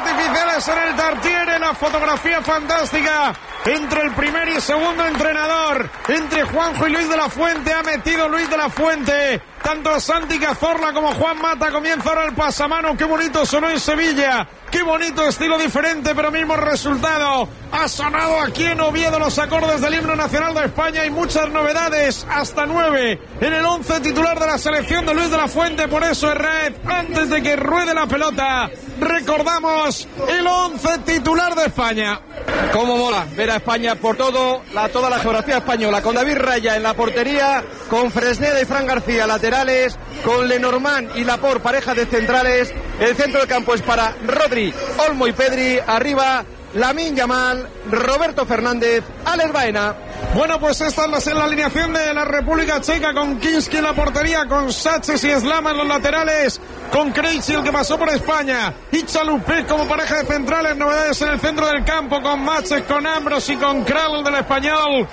artificiales en el Tartiere, la fotografía fantástica entre el primer y segundo entrenador, entre Juanjo y Luis de la Fuente. Ha metido Luis de la Fuente tanto a Santi Cazorla como Juan Mata. Comienza ahora el pasamano. Qué bonito sonó en Sevilla, qué bonito estilo diferente, pero mismo resultado. Ha sonado aquí en Oviedo los acordes del himno nacional de España y muchas novedades, hasta 9 en el 11 titular de la selección de Luis de la Fuente. Por eso, Herrera, antes de que ruede la pelota, recordamos el 11 titular de España. Cómo mola ver a España por toda la geografía española, con David Raya en la portería, con Fresneda y Fran García laterales, con Lenormand y Laporte pareja de centrales. El centro del campo es para Rodri, Olmo y Pedri. Arriba Lamine Yamal, Roberto Fernández, Alex Baena. Bueno, pues esta es la alineación de la República Checa, con Kinski en la portería, con Sánchez y Slama en los laterales, con Krejci, el que pasó por España, y Chalupé como pareja de centrales. Novedades en el centro del campo, con Maches, con Ambros y con Kral del español.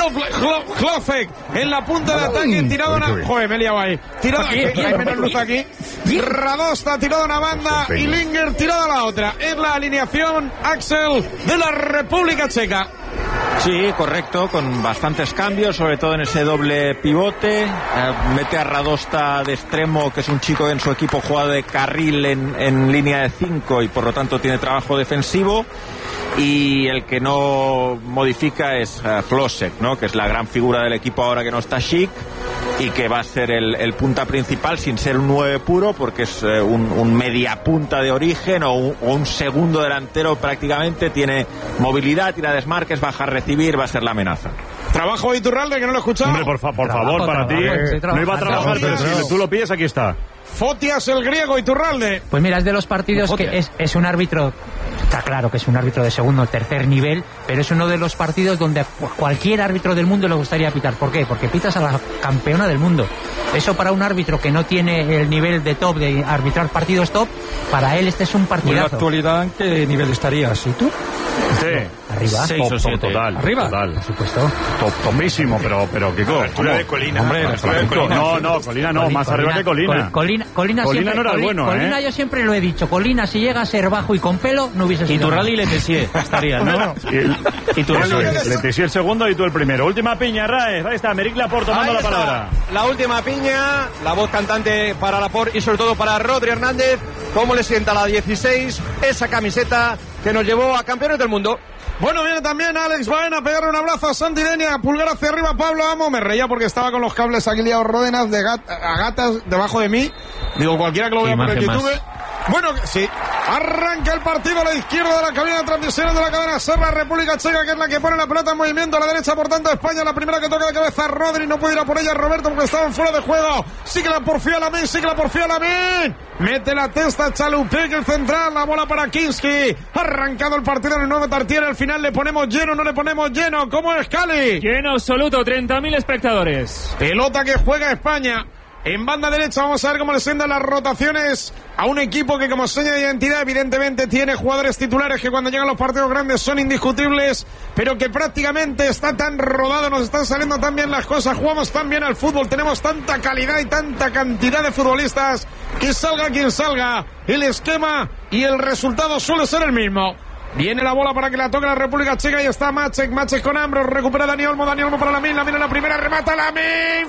Hlofek en la punta de ataque, tirado una... Joder, me he liado ahí. Tirado aquí, hay menos luz aquí. Radosta tirado a una banda y Linger tirado a la otra. Es la alineación, Axel, de la República Checa. Sí, correcto, con bastantes cambios, sobre todo en ese doble pivote. Mete a Radosta de extremo, que es un chico que en su equipo juega de carril en línea de 5 y por lo tanto tiene trabajo defensivo. Y el que no modifica es Hlosek, ¿no? Que es la gran figura del equipo ahora que no está Schick y que va a ser el punta principal sin ser un 9 puro, porque es un media punta de origen o un segundo delantero prácticamente. Tiene movilidad, tira desmarques, baja a recibir, va a ser la amenaza. Trabajo de Iturralde, que no lo he escuchado. Hombre, por favor, para ti. No iba a trabajar, pero si tú lo pides, aquí está. Fotias, el griego, Iturralde. Pues mira, es de los partidos que es un árbitro, está claro que es un árbitro de segundo o tercer nivel, pero es uno de los partidos donde cualquier árbitro del mundo le gustaría pitar. ¿Por qué? Porque pitas a la campeona del mundo. Eso para un árbitro que no tiene el nivel de top de arbitrar partidos top, para él este es un partidazo. En la actualidad, ¿en qué nivel estarías? ¿Y tú? Sí. Arriba. 6 o 7. Total. Arriba. Total. Por supuesto. Topísimo, pero Kiko. Altura de Colina. Hombre, no, Colina no, más arriba que Colina. Colina siempre, no era el bueno, Colina yo siempre lo he dicho. Colina, si llega a ser bajo y con pelo, no hubiese sido. Iturralde y Letessier estarían, ¿no? Letessier el segundo y tú el primero. Última piña, Raez. Ahí está, Meric Laporte tomando la palabra. La última piña, la voz cantante para Laporte y sobre todo para Rodri Hernández. ¿Cómo le sienta la 16? Esa camiseta que nos llevó a campeones del mundo. Bueno, viene también Alex Baena a pegarle un abrazo a Santi Denia, pulgar hacia arriba Pablo Amo. Me reía porque estaba con los cables aquí liados Ródenas a gatas debajo de mí. Digo, cualquiera que lo vea por el YouTube. Bueno, sí. Arranca el partido a la izquierda de la cabina de transmisiones de la cadena SER, la República Checa, que es la que pone la pelota en movimiento. A la derecha, por tanto, España. La primera que toca de cabeza Rodri. No puede ir a por ella Roberto porque estaban fuera de juego. Sí que la porfía Lamine, mete la testa Chalupé, el central. La bola para Kinski. Arrancado el partido en el nuevo Tartiere. Al final le ponemos lleno, no le ponemos lleno. ¿Cómo es Cali? Lleno absoluto, 30.000 espectadores. Pelota que juega España. En banda derecha vamos a ver cómo le sientan las rotaciones a un equipo que como seña de identidad evidentemente tiene jugadores titulares que cuando llegan los partidos grandes son indiscutibles, pero que prácticamente está tan rodado, nos están saliendo tan bien las cosas, jugamos tan bien al fútbol, tenemos tanta calidad y tanta cantidad de futbolistas que salga quien salga, el esquema y el resultado suele ser el mismo. Viene la bola para que la toque la República Checa y está Maches con Ambros, recupera Dani Olmo para Lamine en la primera, remata Lamine,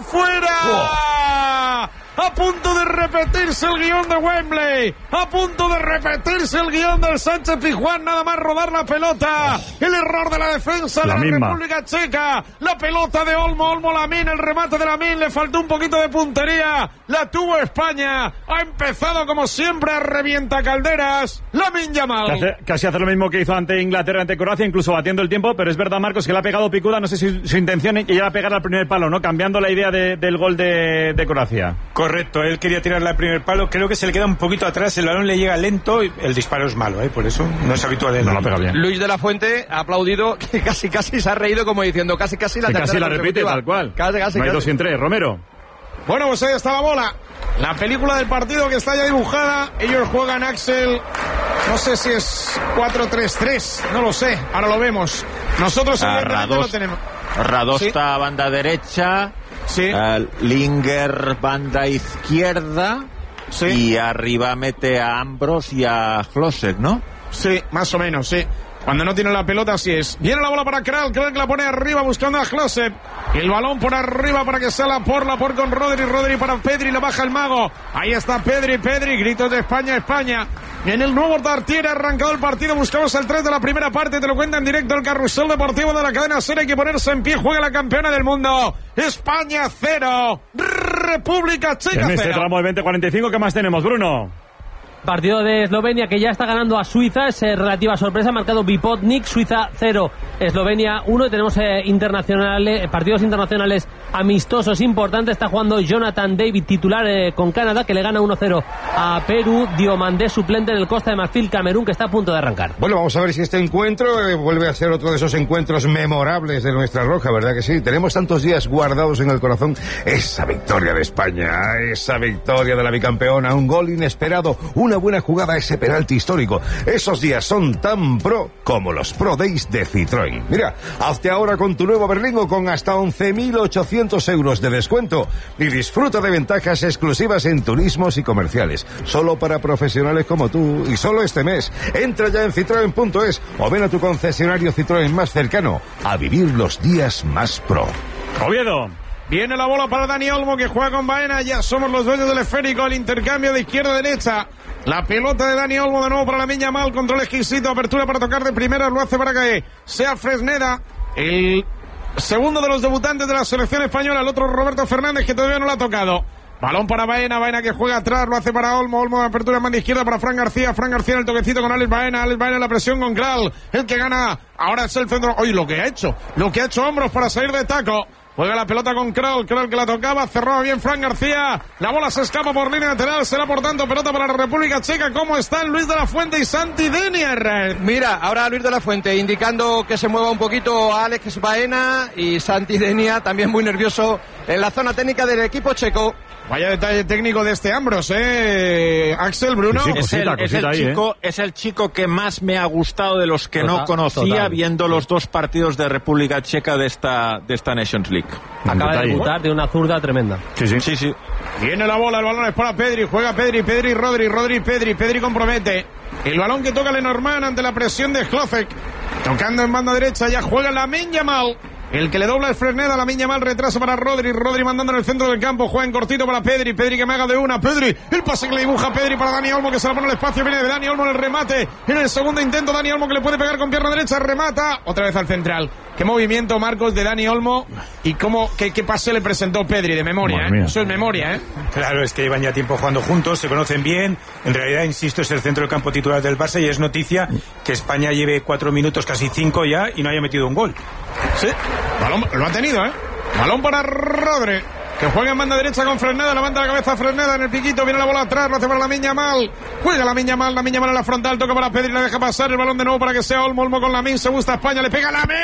¡fuera! A punto de repetirse el guión de Wembley, a punto de repetirse el guión del Sánchez Pizjuán, nada más rodar la pelota, el error de la defensa de la República Checa, la pelota de Olmo Lamine, el remate de Lamine, le faltó un poquito de puntería, la tuvo España, ha empezado como siempre a revienta calderas, Lamine Yamal. Casi hace lo mismo que hizo ante Inglaterra, ante Croacia, incluso batiendo el tiempo, pero es verdad, Marcos, que le ha pegado picuda, no sé si su intención es que ya va a pegar al primer palo, ¿no? Cambiando la idea del gol de Croacia. Correcto, él quería tirarle al primer palo, creo que se le queda un poquito atrás, el balón le llega lento y el disparo es malo, por eso no es habitual él. No lo pega bien. Luis de la Fuente ha aplaudido, que casi se ha reído como diciendo casi la tercera. Casi la repite tal cual. Casi. No hay 2 sin 3, Romero. Bueno, pues ahí está la bola. La película del partido que está ya dibujada. Ellos juegan, Axel, no sé si es 4-3-3, no lo sé, ahora lo vemos. Nosotros evidentemente lo tenemos. Radosta, ¿sí? Banda derecha, sí. Linger banda izquierda, sí. Y arriba mete a Ambros y a Hlosek, ¿no? Sí, más o menos, sí. Cuando no tiene la pelota, así es. Viene la bola para Kral que la pone arriba buscando a Klose. El balón por arriba para que salga por con Rodri para Pedri, le baja el mago. Ahí está Pedri, gritos de España. En el nuevo Tartiere ha arrancado el partido, buscamos el 3 de la primera parte, te lo cuenta en directo el Carrusel Deportivo de la cadena SER. Hay que ponerse en pie, juega la campeona del mundo. España 0, República Checa 0. En este tramo de 20-45, ¿qué más tenemos, Bruno? Partido de Eslovenia que ya está ganando a Suiza, es relativa sorpresa, ha marcado Vipotnik, Suiza 0, Eslovenia 1, y tenemos partidos internacionales amistosos importantes. Está jugando Jonathan David, titular con Canadá, que le gana 1-0 a Perú. Diomandé, suplente en el Costa de Marfil, Camerún, que está a punto de arrancar. Bueno, vamos a ver si este encuentro vuelve a ser otro de esos encuentros memorables de nuestra roja, ¿verdad que sí? Tenemos tantos días guardados en el corazón esa victoria de España, esa victoria de la bicampeona, un gol inesperado, una buena jugada, ese penalti histórico. Esos días son tan pro como los Pro Days de Citroën. Mira, hazte ahora con tu nuevo Berlingo con hasta 11.800 euros de descuento y disfruta de ventajas exclusivas en turismos y comerciales, solo para profesionales como tú, y solo este mes. Entra ya en citroen.es o ven a tu concesionario Citroën más cercano a vivir los días más pro. Oviedo. Viene la bola para Dani Olmo, que juega con Baena. Ya somos los dueños del esférico. El intercambio de izquierda a derecha. La pelota de Dani Olmo de nuevo para Lamine Yamal. Control exquisito. Apertura para tocar de primera. Lo hace para que sea Fresneda. El segundo de los debutantes de la selección española. El otro Roberto Fernández, que todavía no lo ha tocado. Balón para Baena que juega atrás. Lo hace para Olmo. Olmo de apertura en banda izquierda para Fran García. Fran García en el toquecito con Alex Baena. Alex Baena en la presión con Kral. El que gana. Ahora es el centro. Oye, lo que ha hecho hombros para salir de taco. Juega la pelota con Kral que la tocaba, cerraba bien Fran García, la bola se escapa por línea lateral, será por tanto pelota para la República Checa. ¿Cómo están Luis de la Fuente y Santi Denier? Mira, ahora Luis de la Fuente indicando que se mueva un poquito a Alex Baena, y Santi Denier también muy nervioso en la zona técnica del equipo checo. Vaya detalle técnico de este Ambros, Axel, Bruno. Sí, es el chico que más me ha gustado de los que no conocía, viendo los dos partidos de República Checa de esta Nations League. Acaba de debutar de una zurda tremenda. Sí. Viene la bola, el balón es para Pedri, juega Pedri, Rodri compromete. El balón que toca Lenormand ante la presión de Klose. Tocando en banda derecha, ya juega Lamine Yamal. El que le dobla es Fresneda, Lamine Yamal retrasa para Rodri mandando en el centro del campo, juega en cortito para Pedri que me haga de una, el pase que le dibuja Pedri para Dani Olmo, que se la pone al espacio, viene de Dani Olmo en el remate, en el segundo intento Dani Olmo que le puede pegar con pierna derecha, remata, otra vez al central. Qué movimiento, Marcos, de Dani Olmo, y qué pase le presentó Pedri, de memoria, eso es memoria, Claro, es que llevan ya tiempo jugando juntos, se conocen bien, en realidad, insisto, es el centro del campo titular del Barça, y es noticia que España lleve 4 minutos, casi 5 ya, y no haya metido un gol. Sí, balón, lo ha tenido, balón para Rodri, que juega en banda derecha con Fresneda, levanta la cabeza Fresneda en el piquito, viene la bola atrás, lo hace para Lamine Yamal, juega Lamine Yamal en la frontal, toca para Pedri, la deja pasar, el balón de nuevo para que sea Olmo con Lamine, se gusta España, le pega Lamine.